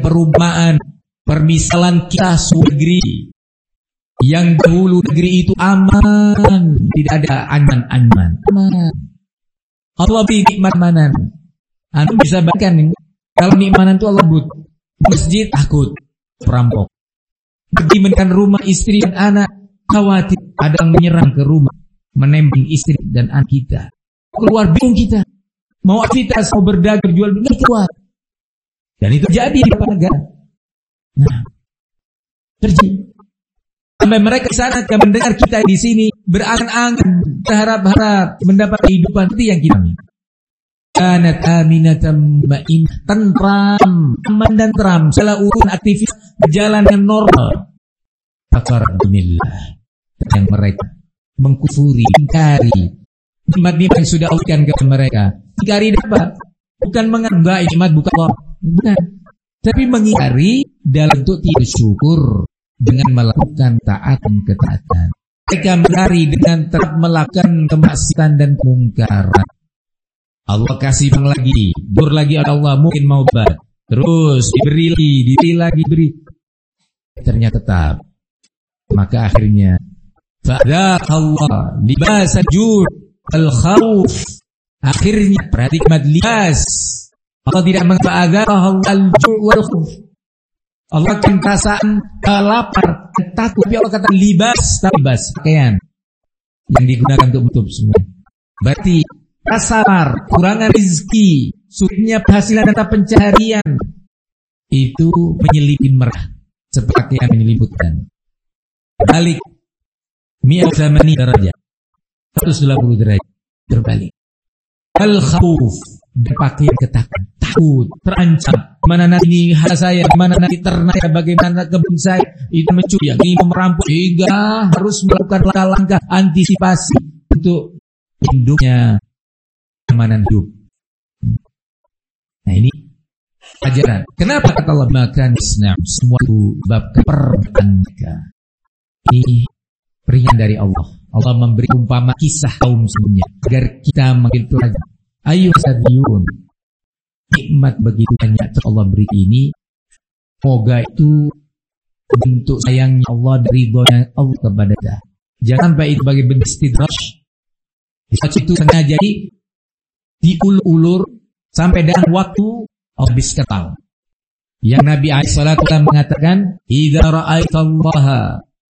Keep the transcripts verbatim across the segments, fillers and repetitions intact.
perumpamaan, permisalan kita suatu negeri yang dahulu negeri itu aman, tidak ada aman-aman. Aman. Allah beri nikmat-manan. Anda bisa bayangkan ini, kalau nikmatan itu Allah but, masjid takut perampok. Pergi menekan rumah istri dan anak, khawatir ada yang menyerang ke rumah, menembak istri dan anak kita. Keluar bingung kita, mau aktivitas, mau berdagang, jual beli keluar. Dan itu jadi di negara. Nah, terjadi. Sampai mereka sana yang mendengar kita di sini berangan-angan, berharap-harap mendapat kehidupan seperti yang kita minta. Kanat aminatan ma'in, tentram, aman dan tentram, segala urusan aktivitas berjalan dengan normal. Alhamdulillah. Yang mereka mengkufuri, ingkari nikmat-nikmat yang sudah Allah berikan kepada mereka. Ingkari apa? Bukan menganggap nikmat bukan Allah, bukan. Tapi mengingkari dalam bentuk tidak bersyukur dengan melakukan taat dan ketaatan. Mereka mengingkari dengan tetap melakukan kemaksiatan dan kemungkaran. Allah kasih bang lagi, dur lagi Allah mungkin mau obat, terus diberi lagi, diberi lagi, diberi. Ternyata tetap. Maka akhirnya, fa'adha Allah libas al-jud al-khawf. Akhirnya perhatikan libas. Allah tidak mengatakan Allah al-jud wal-khawf. Allah akan perasaan lapar, takut. Tapi Allah kata libas, libas pakaian yang digunakan untuk menutup semua. Berarti kasar, kurangan rezeki, sulitnya penghasilan atau pencaharian, itu menyelipin merah seperti yang menyeliputkan. Balik mi'at zamani derajat, seratus delapan puluh derajat terbalik. Al-khawf, dipakai ketakutan, takut, terancam. Mana nanti ini hal saya, mana nanti ternak, bagaimana kebun saya, itu mencuri, yang ini merampok, sehingga harus melakukan langkah-langkah antisipasi untuk hidupnya, keamanan hidup. Nah ini ajaran. Kenapa kata Allah makan Islam semua itu sebabkan perbuatan mereka. Ini peringatan dari Allah. Allah memberi umpama kisah kaum sebelumnya agar kita mengambil pelajaran. Ayo sadiyun, nikmat begitu banyak Allah beri ini. Semoga itu bentuk sayangnya Allah dan ridhonya Allah kepada kita. Jangan sampai itu bagi bentuk istidraj. Bisa itu sengaja jadi diulur-ulur sampai dengan waktu habis ketang. Yang Nabi alaihi salatu wasallam mengatakan, "Idza ra'aitallaha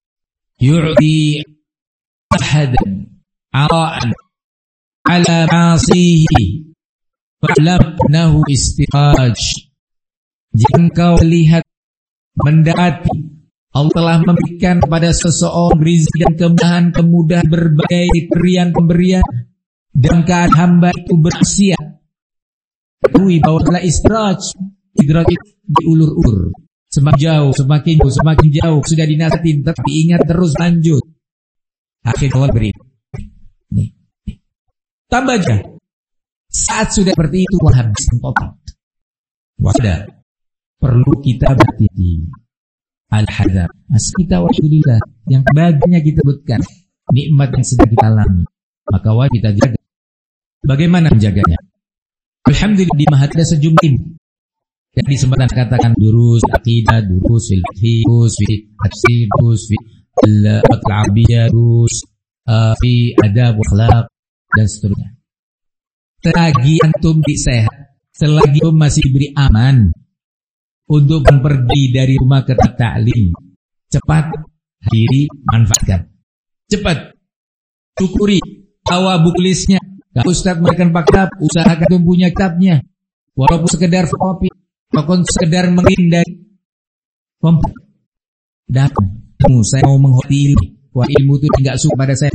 yu'ti ahadan 'ara'an 'ala ma'asihi fa'lam annahu istiqaj." Jika engkau lihat mendapati Allah telah memberikan kepada seseorang rezeki dan kemudahan kemudahan berbagai pemberian-pemberian dan keadaan hamba itu bermaksiat, ketahui bahwa telah istidraj. Istidraj itu diulur-ulur, semakin jauh, semakin jauh, semakin jauh, sudah dinasihatin, tapi ingat terus lanjut. Akhirnya Allah beri. Nih. Tambah aja. Saat sudah seperti itu, Allah habiskan total. Waspada. Perlu kita berhati-hati. Al-hadar. Mas kita walhamdulillah, yang kebahagiaannya kita sebutkan, nikmat yang sedang kita alami, maka wajib kita jaga. Bagaimana menjaganya? Alhamdulillah di Mahat ada sejumlah ilmu. Jadi sempat katakan durus akidah, durus fiqh, durus fi hadis, durus fi al-arabiyah, durus fi adab akhlak dan seterusnya. Selagi antum sehat, selagi antum masih diberi aman untuk pergi dari rumah ke ta'lim, cepat hadiri, manfaatkan. Cepat syukuri, bawa buku listnya. Kalau Ustaz memberikan kitab, usahakan punya kitabnya. Walaupun sekedar kopi, walaupun sekedar menghindari komputer. Datang, saya mau menghormati ilmu. Wah, ilmu itu tidak suka pada saya.